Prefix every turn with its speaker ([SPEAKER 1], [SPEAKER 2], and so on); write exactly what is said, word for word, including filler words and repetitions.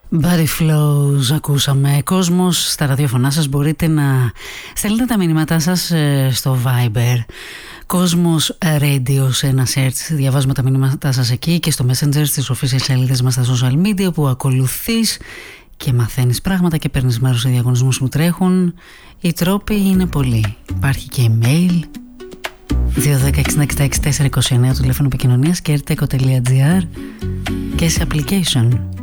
[SPEAKER 1] Body Flows ακούσαμε. Κόσμος, στα ραδιοφωνά σας μπορείτε να στέλνετε τα μηνύματά σας στο Viber Κόσμος Radio, σε ένα search, διαβάζουμε τα μηνύματά σας εκεί, και στο Messenger στις official σελίδες μας στα social media, που ακολουθείς και μαθαίνεις πράγματα και παίρνεις μέρος σε διαγωνισμούς που τρέχουν. Οι τρόποι είναι πολλοί. Υπάρχει και email δύο ένα μηδέν έξι έξι έξι τέσσερα δύο εννέα, το τηλέφωνο επικοινωνίας, και ερτέκο τελεία τζι άρ, και σε application